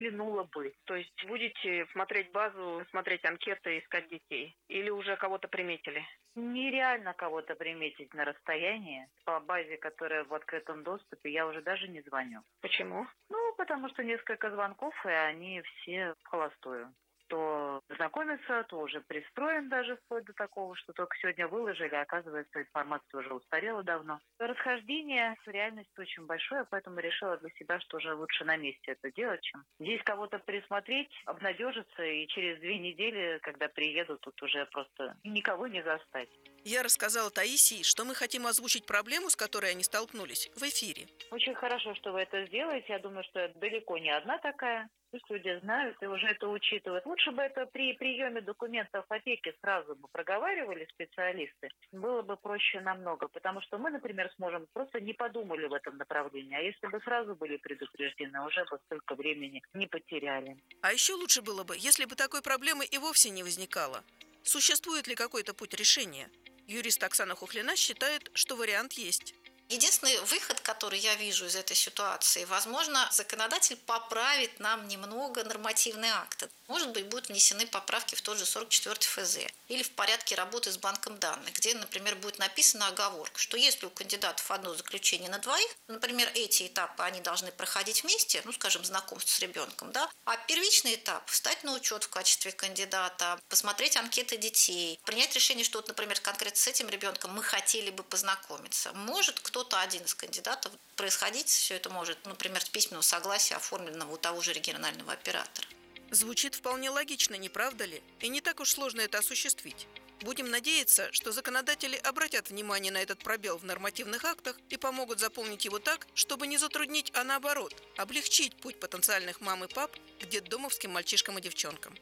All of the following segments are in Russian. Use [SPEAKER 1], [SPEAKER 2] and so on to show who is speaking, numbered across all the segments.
[SPEAKER 1] Взглянула бы. То есть будете смотреть базу, смотреть анкеты, искать детей? Или уже кого-то приметили? Нереально кого-то приметить на расстоянии. По базе, которая в открытом доступе, я уже даже не звоню. Почему? Ну, потому что несколько звонков, и они все в холостую. То знакомиться, то уже пристроен даже вплоть до такого, что только сегодня выложили, а оказывается, информация уже устарела давно. Расхождение с реальностью очень большое, поэтому решила для себя, что уже лучше на месте это делать, чем здесь кого-то присмотреть, обнадежиться, и через 2 недели, когда приеду, тут уже просто никого не застать.
[SPEAKER 2] Я рассказала Таисии, что мы хотим озвучить проблему, с которой они столкнулись, в эфире.
[SPEAKER 1] Очень хорошо, что вы это сделаете. Я думаю, что я далеко не одна такая. Пусть люди знают и уже это учитывают. Лучше бы это при приеме документов опеки сразу бы проговаривали специалисты. Было бы проще намного, потому что мы, например, сможем просто не подумали в этом направлении. А если бы сразу были предупреждены, уже бы столько времени не потеряли.
[SPEAKER 2] А еще лучше было бы, если бы такой проблемы и вовсе не возникало. Существует ли какой-то путь решения? Юрист Оксана Хухлина считает, что вариант есть.
[SPEAKER 3] Единственный выход, который я вижу из этой ситуации, возможно, законодатель поправит нам немного нормативные акты. Может быть, будут внесены поправки в тот же 44 ФЗ или в порядке работы с банком данных, где, например, будет написана оговорка, что если у кандидатов одно заключение на двоих, например, эти этапы они должны проходить вместе, ну, скажем, знакомство с ребенком, да, а первичный этап – встать на учет в качестве кандидата, посмотреть анкеты детей, принять решение, что, вот, например, конкретно с этим ребенком мы хотели бы познакомиться. Может кто-то один из кандидатов происходить, все это может, например, с письменного согласия, оформленного у того же регионального оператора.
[SPEAKER 2] Звучит вполне логично, не правда ли? И не так уж сложно это осуществить. Будем надеяться, что законодатели обратят внимание на этот пробел в нормативных актах и помогут заполнить его так, чтобы не затруднить, а наоборот, облегчить путь потенциальных мам и пап к детдомовским мальчишкам и девчонкам.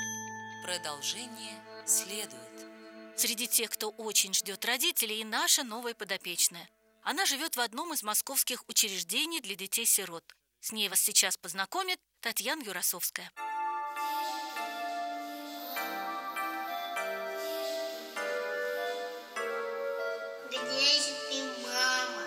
[SPEAKER 4] Продолжение следует.
[SPEAKER 5] Среди тех, кто очень ждет родителей, и наша новая подопечная. Она живет в одном из московских учреждений для детей-сирот. С ней вас сейчас познакомит Татьяна Юрасовская.
[SPEAKER 6] Где же ты, мама?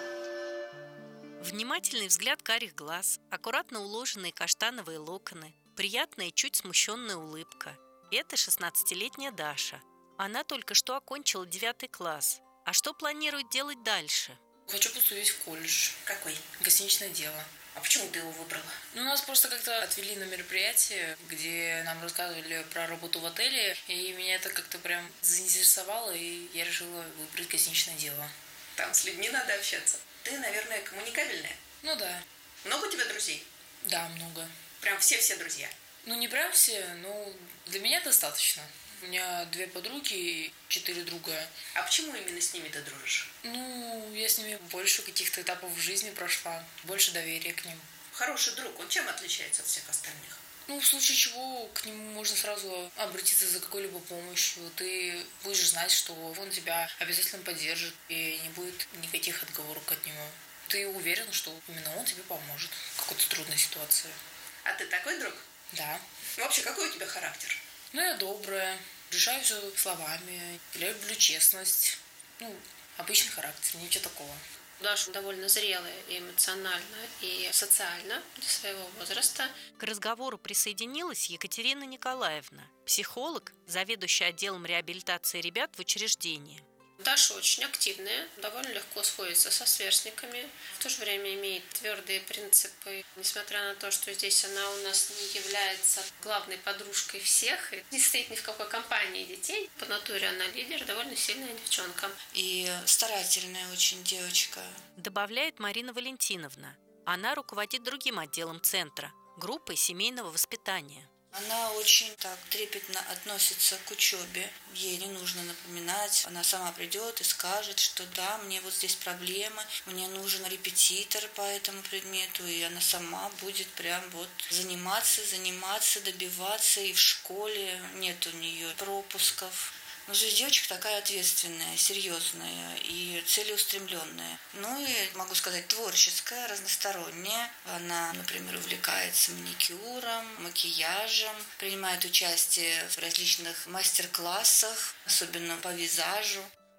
[SPEAKER 4] Внимательный взгляд карих глаз, аккуратно уложенные каштановые локоны, приятная, чуть смущенная улыбка. Это 16-летняя Даша. Она только что окончила 9 класс. А что планирует делать дальше?
[SPEAKER 7] Хочу поступить в колледж.
[SPEAKER 8] Какой?
[SPEAKER 7] Гостиничное дело.
[SPEAKER 8] А почему ты его выбрала?
[SPEAKER 7] Ну, нас просто как-то отвели на мероприятие, где нам рассказывали про работу в отеле, и меня это как-то прям заинтересовало, и я решила выбрать гостиничное дело.
[SPEAKER 8] Там с людьми надо общаться. Ты, наверное, коммуникабельная.
[SPEAKER 7] Ну да.
[SPEAKER 8] Много у тебя друзей?
[SPEAKER 7] Да, много.
[SPEAKER 8] Прям все-все друзья?
[SPEAKER 7] Ну, не прям все, но для меня достаточно. У меня 2 подруги и 4 друга.
[SPEAKER 8] А почему именно с ними ты дружишь?
[SPEAKER 7] Ну, я с ними больше каких-то этапов в жизни прошла, больше доверия к ним.
[SPEAKER 8] Хороший друг, он чем отличается от всех остальных?
[SPEAKER 7] Ну, в случае чего к нему можно сразу обратиться за какой-либо помощью. Ты будешь знать, что он тебя обязательно поддержит, и не будет никаких отговорок от него. Ты уверен, что именно он тебе поможет в какой-то трудной ситуации.
[SPEAKER 8] А ты такой друг?
[SPEAKER 7] Да.
[SPEAKER 8] Ну, вообще, какой у тебя характер?
[SPEAKER 7] Ну, я добрая, решаю все словами, я люблю честность. Ну, обычный характер, ничего такого.
[SPEAKER 9] Даша довольно зрелая и эмоционально, и социально для своего возраста.
[SPEAKER 4] К разговору присоединилась Екатерина Николаевна, психолог, заведующая отделом реабилитации ребят в учреждении.
[SPEAKER 9] Даша очень активная, довольно легко сходится со сверстниками, в то же время имеет твердые принципы. Несмотря на то, что здесь она у нас не является главной подружкой всех, и не стоит ни в какой компании детей, по натуре она лидер, довольно сильная девчонка.
[SPEAKER 10] И старательная очень девочка.
[SPEAKER 4] Добавляет Марина Валентиновна. Она руководит другим отделом центра, группой семейного воспитания.
[SPEAKER 10] Она очень так трепетно относится к учебе. Ей не нужно напоминать. Она сама придет и скажет, что да, мне вот здесь проблемы, мне нужен репетитор по этому предмету. И она сама будет прям вот заниматься, добиваться. И в школе нет у нее пропусков. Но жизнь девочек такая ответственная, серьезная и целеустремленная. Ну и, могу сказать, творческая, разносторонняя. Она, например, увлекается маникюром, макияжем, принимает участие в различных мастер-классах, особенно по визажу.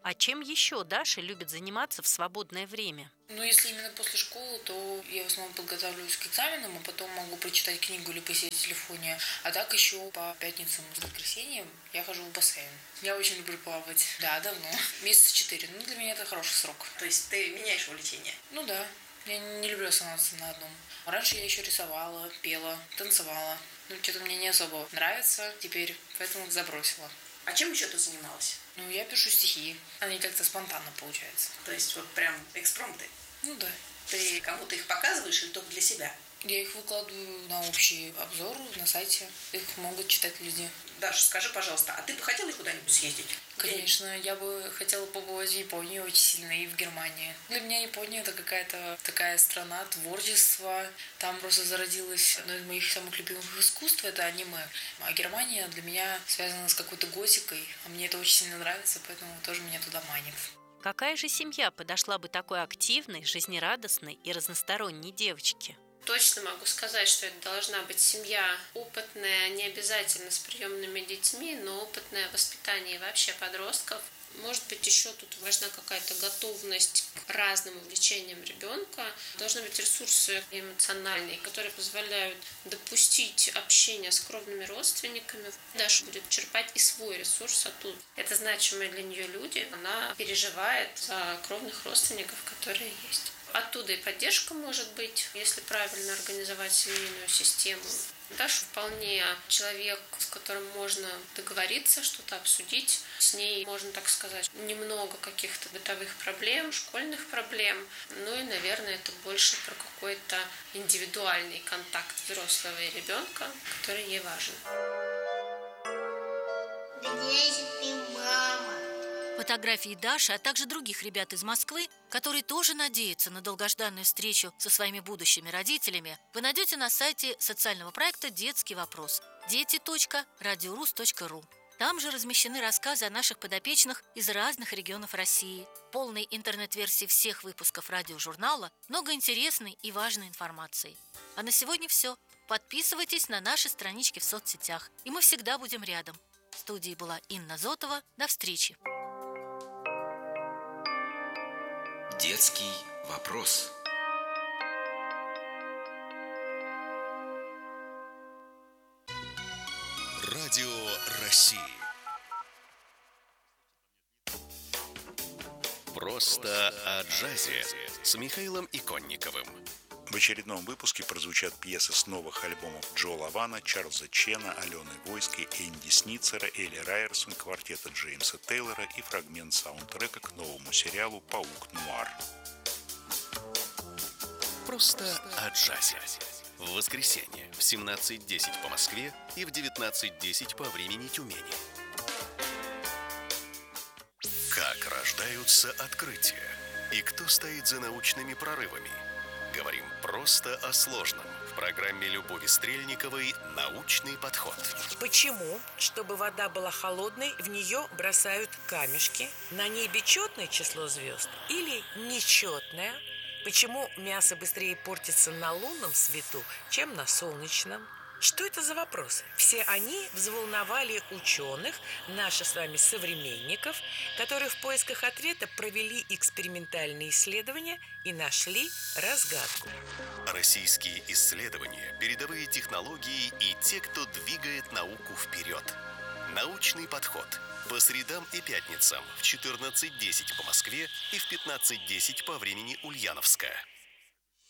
[SPEAKER 4] А чем еще Даша любит заниматься в свободное время?
[SPEAKER 7] Ну, если именно после школы, то я в основном подготавливаюсь к экзаменам, а потом могу прочитать книгу или посидеть в телефоне. А так еще по пятницам и воскресеньям я хожу в бассейн. Я очень люблю плавать. Да, давно. Месяца 4. Ну, для меня это хороший срок.
[SPEAKER 8] То есть ты меняешь увлечение?
[SPEAKER 7] Ну да. Я не люблю останавливаться на одном. Раньше я еще рисовала, пела, танцевала. Ну, что-то мне не особо нравится теперь, поэтому забросила.
[SPEAKER 8] А чем еще ты занималась?
[SPEAKER 7] Ну, я пишу стихи. Они как-то спонтанно получаются.
[SPEAKER 8] То есть вот прям экспромты?
[SPEAKER 7] Ну да.
[SPEAKER 8] Ты кому-то их показываешь или только для себя?
[SPEAKER 7] Я их выкладываю на общий обзор на сайте. Их могут читать люди.
[SPEAKER 8] Даша, скажи, пожалуйста, а ты бы хотела куда-нибудь съездить?
[SPEAKER 7] Конечно, я бы хотела побывать в Японии очень сильно и в Германии. Для меня Япония — это какая-то такая страна творчества. Там просто зародилось одно из моих самых любимых искусств — это аниме. А Германия для меня связана с какой-то готикой. А мне это очень сильно нравится, поэтому тоже меня туда манит.
[SPEAKER 4] Какая же семья подошла бы такой активной, жизнерадостной и разносторонней девочке?
[SPEAKER 9] Точно могу сказать, что это должна быть семья опытная, не обязательно с приемными детьми, но опытное воспитание вообще подростков. Может быть, еще тут важна какая-то готовность к разным увлечениям ребенка. Должны быть ресурсы эмоциональные, которые позволяют допустить общение с кровными родственниками. Даша будет черпать и свой ресурс оттуда. Это значимые для нее люди. Она переживает за кровных родственников, которые есть. Оттуда и поддержка может быть, если правильно организовать семейную систему. Даша вполне человек, с которым можно договориться, что-то обсудить. С ней можно, так сказать, немного каких-то бытовых проблем, школьных проблем. Ну и, наверное, это больше про какой-то индивидуальный контакт взрослого и ребенка, который ей важен.
[SPEAKER 6] Где же ты, мама?
[SPEAKER 5] Фотографии Даши, а также других ребят из Москвы, которые тоже надеются на долгожданную встречу со своими будущими родителями, вы найдете на сайте социального проекта «Детский вопрос» дети.радиорус.ру. Там же размещены рассказы о наших подопечных из разных регионов России, полные интернет-версии всех выпусков радиожурнала, много интересной и важной информации. А на сегодня все. Подписывайтесь на наши странички в соцсетях, и мы всегда будем рядом. В студии была Инна Зотова. До встречи.
[SPEAKER 11] Детский вопрос.
[SPEAKER 12] Радио России. Просто о джазе с Михаилом Иконниковым.
[SPEAKER 13] В очередном выпуске прозвучат пьесы с новых альбомов Джо Лавана, Чарльза Чена, Алены Войской, Энди Сницера, Элли Райерсон, квартета Джеймса Тейлора и фрагмент саундтрека к новому сериалу «Паук Нуар».
[SPEAKER 12] Просто о джазе. В воскресенье в 17:10 по Москве и в 19:10 по времени Тюмени. Как рождаются открытия и кто стоит за научными прорывами? Говорим просто о сложном в программе Любови Стрельниковой «Научный подход».
[SPEAKER 14] Почему, чтобы вода была холодной, в нее бросают камешки? На небе четное число звезд или нечетное? Почему мясо быстрее портится на лунном свету, чем на солнечном? Что это за вопросы? Все они взволновали ученых, наших с вами современников, которые в поисках ответа провели экспериментальные исследования и нашли разгадку.
[SPEAKER 12] Российские исследования, передовые технологии и те, кто двигает науку вперед. Научный подход. По средам и пятницам в 14:10 по Москве и в 15:10 по времени Ульяновска.